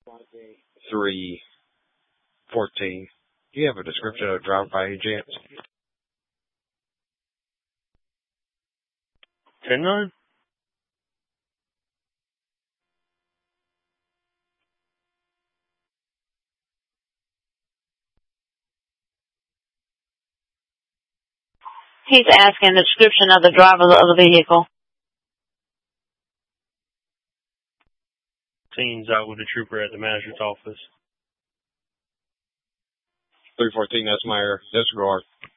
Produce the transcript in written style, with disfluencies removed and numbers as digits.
314. Do you have a description of the driver by any chance? 10-9? He's asking the description of the driver of the vehicle. Teens out with a trooper at the manager's office. 314, that's my error. Disregard.